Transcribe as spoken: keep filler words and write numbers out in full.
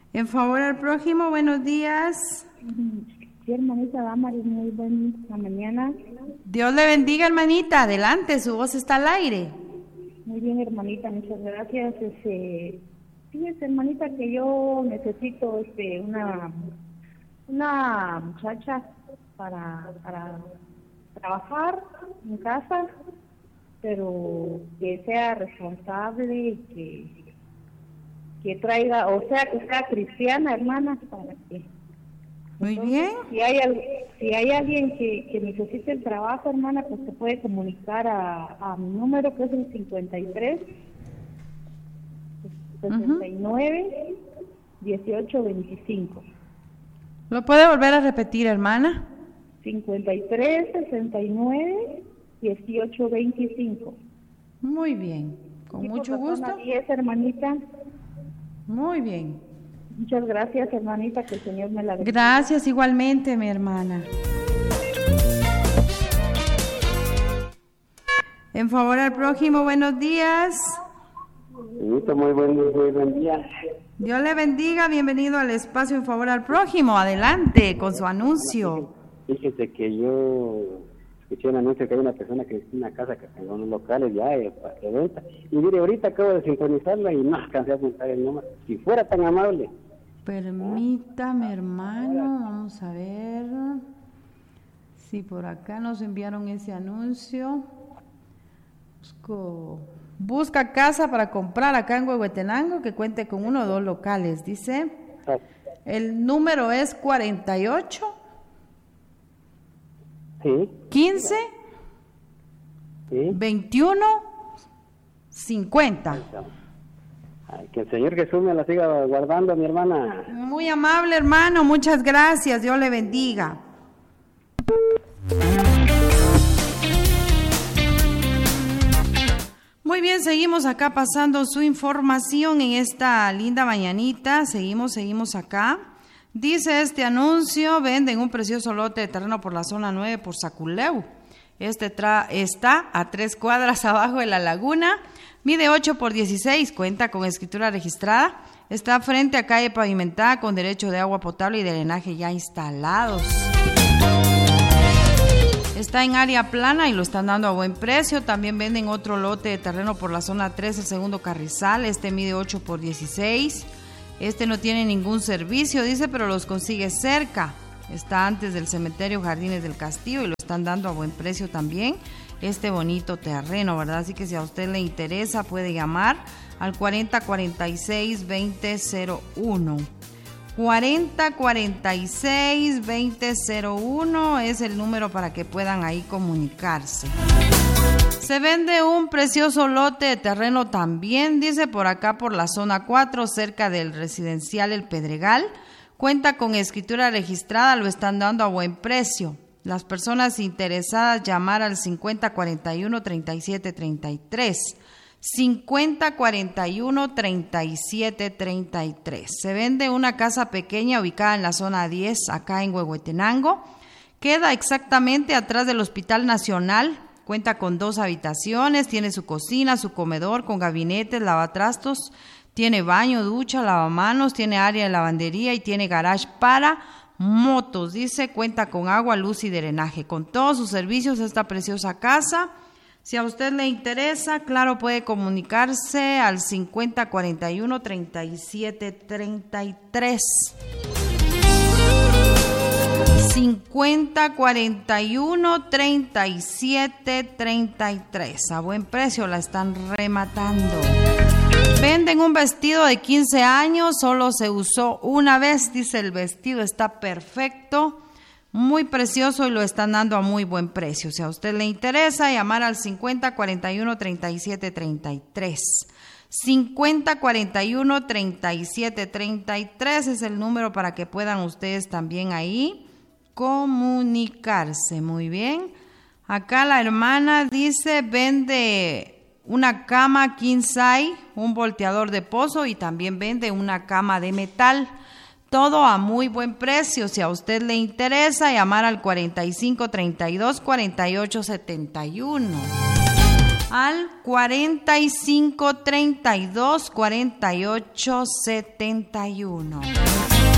En favor al prójimo, buenos días. Sí, hermanita Damaris, muy buena mañana. Dios le bendiga, hermanita. Adelante, su voz está al aire. Muy bien, hermanita, muchas gracias. Este, fíjese, hermanita, que yo necesito este, una, una muchacha para, para trabajar en casa, pero que sea responsable, que, que traiga, o sea, que sea cristiana, hermana, para que... Muy Entonces, bien. Si hay, si hay alguien que, que necesite el trabajo, hermana, pues se puede comunicar a, a mi número, que es el cincuenta y tres, sesenta y nueve, dieciocho veinticinco. ¿Lo puede volver a repetir, hermana? cincuenta y tres, sesenta y nueve, dieciocho veinticinco. Muy bien, con Tipo mucho gusto. persona diez, hermanita. Muy bien. Muchas gracias, hermanita, que el Señor me la bendiga. Gracias igualmente, mi hermana. En favor al prójimo, buenos días. Muy buen, muy buen día. Dios le bendiga, bienvenido al espacio En favor al prójimo. Adelante con su anuncio. Fíjese que yo escuché un anuncio que hay una persona que tiene una casa que tengo unos locales ya eh, para que venta. Y mire, ahorita acabo de sintonizarla y no alcancé a apuntar el número. Si fuera tan amable. Permítame, hermano, vamos a ver si por acá nos enviaron ese anuncio. Busco, busca casa para comprar acá en Huehuetenango que cuente con uno o dos locales, dice. El número es cuarenta y ocho, sí, quince, sí, veintiuno, cincuenta. Ay, que el Señor Jesús me la siga guardando, mi hermana. Muy amable, hermano, muchas gracias, Dios le bendiga. Muy bien, seguimos acá pasando su información en esta linda mañanita, seguimos, seguimos acá. Dice este anuncio, venden un precioso lote de terreno por la zona nueve por Saculeu. Este tra- está a tres cuadras abajo de la laguna, mide ocho por dieciséis, cuenta con escritura registrada, está frente a calle pavimentada con derecho de agua potable y de drenaje ya instalados. Está en área plana y lo están dando a buen precio. También venden otro lote de terreno por la zona tres, el segundo carrizal, este mide ocho por dieciséis, este no tiene ningún servicio, dice, pero los consigue cerca. Está antes del cementerio Jardines del Castillo y lo están dando a buen precio también, este bonito terreno, ¿verdad? Así que si a usted le interesa puede llamar al cuarenta cuarenta y seis veinte cero uno. cuarenta cuarenta y seis veinte cero uno es el número para que puedan ahí comunicarse. Se vende un precioso lote de terreno también, dice, por acá por la zona cuatro, cerca del residencial El Pedregal. Cuenta con escritura registrada, lo están dando a buen precio. Las personas interesadas llamar al cincuenta cuarenta y uno treinta y siete treinta y tres. cincuenta cuarenta y uno treinta y siete treinta y tres. Se vende una casa pequeña ubicada en la zona diez, acá en Huehuetenango. Queda exactamente atrás del Hospital Nacional. Cuenta con dos habitaciones, tiene su cocina, su comedor con gabinetes, lavatrastos. Tiene baño, ducha, lavamanos, tiene área de lavandería y tiene garage para motos. Dice, cuenta con agua, luz y drenaje. Con todos sus servicios esta preciosa casa. Si a usted le interesa, claro, puede comunicarse al cincuenta cuarenta y uno treinta y siete treinta y tres. cincuenta cuarenta y uno treinta y siete treinta y tres. A buen precio la están rematando. Venden un vestido de quince años, solo se usó una vez, dice, el vestido está perfecto, muy precioso y lo están dando a muy buen precio. Si a usted le interesa, llamar al cincuenta cuarenta y uno treinta y siete treinta y tres. cincuenta cuarenta y uno treinta y siete treinta y tres es el número para que puedan ustedes también ahí comunicarse. Muy bien. Acá la hermana dice, vende una cama king size, un volteador de pozo y también vende una cama de metal. Todo a muy buen precio. Si a usted le interesa, llamar al cuarenta y cinco treinta y dos cuarenta y ocho setenta y uno. al cuarenta y cinco treinta y dos cuarenta y ocho setenta y uno.